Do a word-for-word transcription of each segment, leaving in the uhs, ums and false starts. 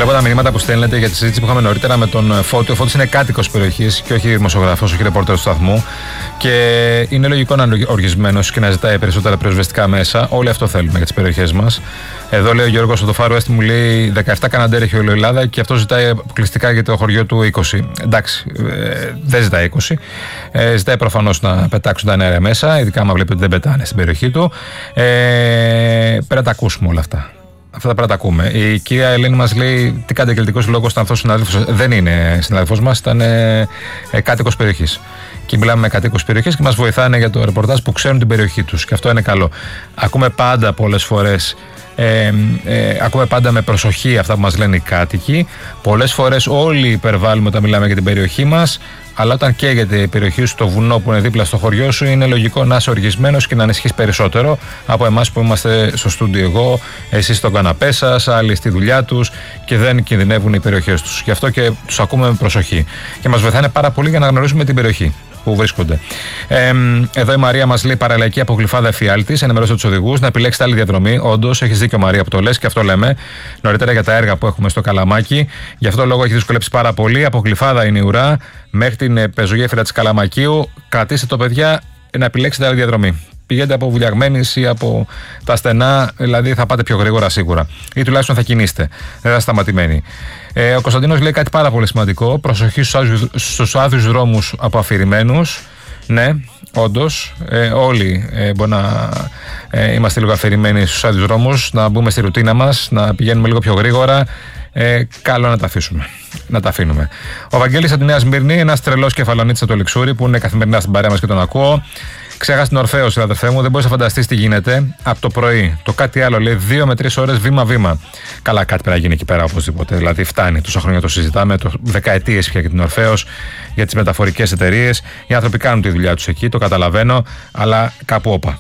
Βλέπω τα μηνύματα που στέλνετε για τη συζήτηση που είχαμε νωρίτερα με τον Φώτη. Ο Φώτης είναι κάτοικος περιοχής και όχι δημοσιογράφος, όχι ρεπόρτερ του σταθμού. Και είναι λογικό να είναι οργισμένος και να ζητάει περισσότερα πυροσβεστικά μέσα. Όλοι αυτό θέλουμε για τις περιοχές μας. Εδώ λέει ο Γιώργος από το Far West, μου λέει δεκαεπτά Καναντέρ έχει όλη η Ελλάδα και αυτό ζητάει αποκλειστικά για το χωριό του είκοσι. Εντάξει, ε, δεν ζητάει είκοσι. Ε, ζητάει προφανώς να πετάξουν τα νερά μέσα, ειδικά άμα βλέπει ότι δεν πετάνε στην περιοχή του. Ε, πρέπει να τα ακούσουμε όλα αυτά. Αυτά τα πράγματα ακούμε. Η κυρία Ελένη μας λέει τι καταγγελτικός λόγος ήταν αυτός ο συνάδελφος. Δεν είναι συνάδελφος μας, ήταν ε, ε, κάτοικος περιοχής. Και μιλάμε με κατοίκους περιοχές και μας βοηθάνε για το ρεπορτάζ που ξέρουν την περιοχή τους. Και αυτό είναι καλό. Ακούμε πάντα πολλές φορές. Ε, ε, ακούμε πάντα με προσοχή αυτά που μας λένε οι κάτοικοι. Πολλές φορές όλοι υπερβάλλουμε όταν μιλάμε για την περιοχή μας, αλλά όταν καίγεται η περιοχή σου, το βουνό που είναι δίπλα στο χωριό σου, είναι λογικό να είσαι οργισμένος και να ανησυχείς περισσότερο από εμάς που είμαστε στο στούντιο. Εγώ, εσείς στον καναπέ σας, άλλοι στη δουλειά τους και δεν κινδυνεύουν οι περιοχές τους. Γι' αυτό και τους ακούμε με προσοχή. Και μας βοηθάνε πάρα πολύ για να γνωρίσουμε την περιοχή που βρίσκονται. Ε, εδώ η Μαρία μας λέει παραλαϊκή από Γλυφάδα Εφιάλτης. Ενημερώστε τους οδηγούς να επιλέξετε άλλη διαδρομή. Όντως, έχεις δίκιο Μαρία που το λες και αυτό λέμε νωρίτερα για τα έργα που έχουμε στο Καλαμάκι. Γι' αυτό λόγο έχει δυσκολέψει πάρα πολύ. Από Γλυφάδα είναι η ουρά μέχρι την πεζογέφυρα της Καλαμακίου. Κρατήστε το παιδιά να επιλέξετε άλλη διαδρομή. Πηγαίνετε από Βουλιαγμένης ή από τα στενά, δηλαδή θα πάτε πιο γρήγορα σίγουρα. Ή τουλάχιστον θα κινήσετε. Δεν θα σταματημένοι. Ε, ο Κωνσταντίνος λέει κάτι πάρα πολύ σημαντικό. Προσοχή στους άδειους δρόμους από αφηρημένους. Ναι, όντως. Ε, όλοι ε, μπορεί να ε, είμαστε λίγο αφηρημένοι στους άδειους δρόμους, να μπούμε στη ρουτίνα μας, να πηγαίνουμε λίγο πιο γρήγορα. Ε, καλό να τα αφήσουμε. Να τα αφήνουμε. Ο Βαγγέλης από τη Νέα Σμύρνη, ένας τρελός κεφαλονίτης από το Λιξούρι που είναι καθημερινά στην παρέα μας και τον ακούω. Ξέχασε την Ορφέωση, αδερφέ μου, δεν μπορείς να φανταστείς τι γίνεται από το πρωί. Το κάτι άλλο λέει δύο με τρεις ώρες βήμα-βήμα. Καλά, κάτι πρέπει να γίνει εκεί πέρα οπωσδήποτε. Δηλαδή, φτάνει. Τόσα χρόνια το συζητάμε, το δεκαετίες πια για την Ορφέως, για τις μεταφορικές εταιρείες. Οι άνθρωποι κάνουν τη δουλειά τους εκεί, το καταλαβαίνω, αλλά κάπου όπα.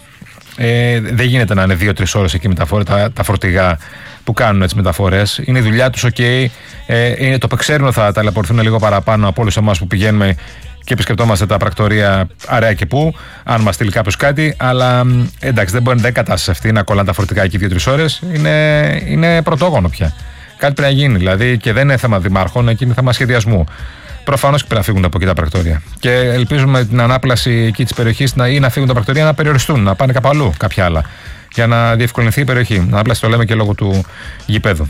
Ε, δεν γίνεται να είναι δύο τρεις ώρες εκεί μεταφορές, τα, τα φορτηγά που κάνουν τις μεταφορές. Είναι η δουλειά τους, οκ. Okay. Ε, είναι το που ξέρουν θα ταλαιπωρηθούν λίγο παραπάνω από όλους εμάς που πηγαίνουμε και επισκεπτόμαστε τα πρακτορία αραιά και πού, αν μας στείλει κάποιος κάτι. Αλλά εντάξει, δεν μπορεί να είναι κατάσταση αυτή να κολλάνε τα φορτικά εκεί δύο τρεις ώρες. Είναι, είναι πρωτόγονο πια. Κάτι πρέπει να γίνει δηλαδή και δεν είναι θέμα δημάρχων, εκεί είναι θέμα σχεδιασμού. Προφανώς και πρέπει να φύγουν από εκεί τα πρακτορία. Και ελπίζουμε την ανάπλαση εκεί της περιοχής να, ή να φύγουν τα πρακτορία να περιοριστούν, να πάνε κάπου αλλού κάποια άλλα. Για να διευκολυνθεί η περιοχή. Ανάπλαση το λέμε και λόγω του γηπέδου.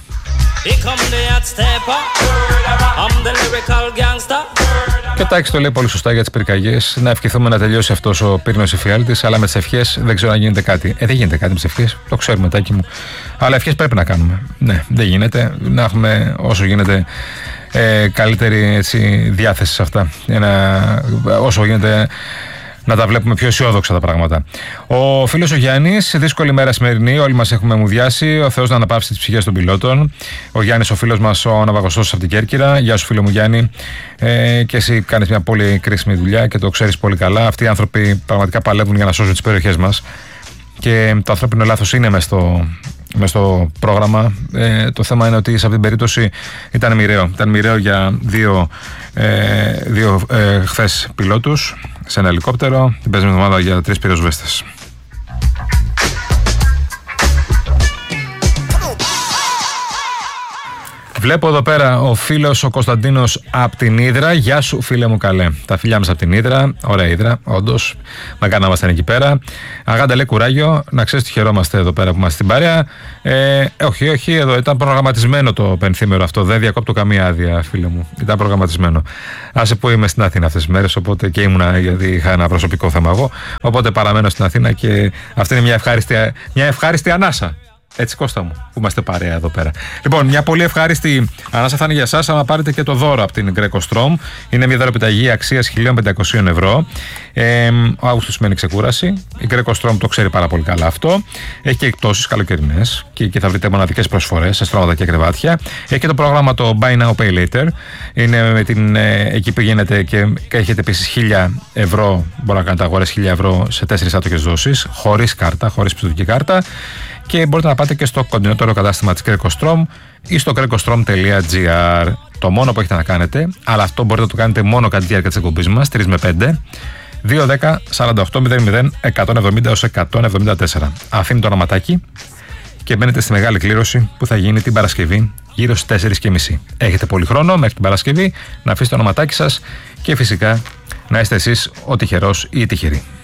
Και τάξη το λέει πολύ σωστά για τις πυρκαγιές. Να ευχηθούμε να τελειώσει αυτός ο πύρινος εφιάλτης, αλλά με τις ευχές δεν ξέρω αν γίνεται κάτι. Ε, δεν γίνεται κάτι με τις ευχές, το ξέρουμε, Τάκη μου. Αλλά ευχές πρέπει να κάνουμε. Ναι, δεν γίνεται. Να έχουμε όσο γίνεται ε, καλύτερη έτσι, διάθεση σε αυτά. Ένα, όσο γίνεται. Να τα βλέπουμε πιο αισιόδοξα τα πράγματα. Ο φίλος ο Γιάννης, δύσκολη μέρα σημερινή, όλοι μας έχουμε μουδιάσει. Ο Θεός να αναπαύσει τις ψυχές των πιλότων. Ο Γιάννης, ο φίλος μας, ο ναυαγοστός από την Κέρκυρα. Γεια σου, φίλο μου Γιάννη. Ε, και εσύ κάνεις μια πολύ κρίσιμη δουλειά και το ξέρεις πολύ καλά. Αυτοί οι άνθρωποι πραγματικά παλεύουν για να σώζουν τις περιοχές μας. Και το ανθρώπινο λάθος είναι μες στο, μες στο πρόγραμμα. Ε, το θέμα είναι ότι σε αυτή την περίπτωση ήταν μοιραίο. Ήταν μοιραίο για δύο, ε, δύο ε, χθες πιλότους σε ένα ελικόπτερο, την πέσμη εβδομάδα για τρεις πυροσβέστες. Βλέπω εδώ πέρα ο φίλος ο Κωνσταντίνος από την Ύδρα. Γεια σου, φίλε μου, καλέ. Τα φιλιά μας από την Ύδρα. Ωραία Ύδρα, όντως. Μακάρι να είμαστε εκεί πέρα. Αγάντα λέει κουράγιο. Να ξέρεις ότι χαιρόμαστε εδώ πέρα που είμαστε στην παρέα. Ε, όχι, όχι, εδώ ήταν προγραμματισμένο το πενθήμερο αυτό. Δεν διακόπτω καμία άδεια, φίλε μου. Ήταν προγραμματισμένο. Άσε που είμαι στην Αθήνα αυτές τις μέρες, οπότε και ήμουνα γιατί είχα ένα προσωπικό θέμα εγώ. Οπότε παραμένω στην Αθήνα και αυτή είναι μια ευχάριστη, μια ευχάριστη ανάσα. Έτσι, Κώστα μου, που είμαστε παρέα εδώ πέρα. Λοιπόν, μια πολύ ευχάριστη ανάσα θα είναι για εσάς, άμα πάρετε και το δώρο από την Greco-Strom. Είναι μια δωροπιταγή αξίας χίλια πεντακόσια ευρώ. Ε, ο Αύγουστος σημαίνει ξεκούραση. Η Greco-Strom το ξέρει πάρα πολύ καλά αυτό. Έχει και εκπτώσεις καλοκαιρινές και εκεί θα βρείτε μοναδικές προσφορές σε στρώματα και κρεβάτια. Έχει και το πρόγραμμα το Buy Now Pay Later. Είναι με την, ε, εκεί που γίνεται και έχετε επίσης χίλια ευρώ. Μπορεί να κάνετε αγορές χίλια ευρώ σε τέσσερις άτοκες δόσεις, χωρίς κάρτα, χωρίς πιστωτική κάρτα. Και μπορείτε να πάτε και στο κοντινότερο κατάστημα της Greco-Strom ή στο greco-strom τελεία gr. Το μόνο που έχετε να κάνετε, αλλά αυτό μπορείτε να το κάνετε μόνο κατά τη διάρκεια της εκπομπής μας, τρεις με πέντε, δύο δέκα σαράντα οκτώ μηδέν μηδέν εκατόν εβδομήντα έως εκατόν εβδομήντα τέσσερα. Αφήνει το ονοματάκι και μπαίνετε στη μεγάλη κλήρωση που θα γίνει την Παρασκευή γύρω στις τέσσερις και μισή. Έχετε πολύ χρόνο μέχρι την Παρασκευή να αφήσετε το ονοματάκι σας και φυσικά να είστε εσείς ο τυχερός ή η τυχερή.